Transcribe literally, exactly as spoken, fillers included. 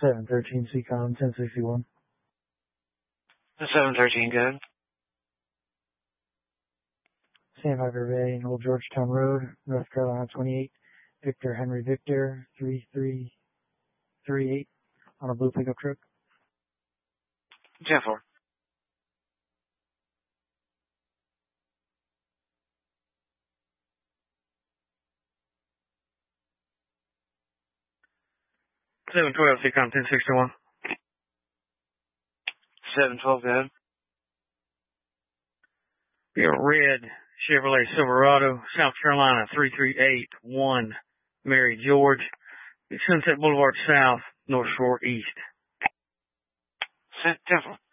seven thirteen C COM ten sixty-one. seven thirteen, good. Sandpiper Bay, Old Georgetown Road, North Carolina twenty-eight. Victor Henry Victor, three three three eight on a blue pickup truck. ten four. seven twelve, C COM ten sixty-one. seven twelve, good. Your red Chevrolet Silverado, South Carolina three three eight one, Mary George, Sunset Boulevard South, North Shore East. ten four.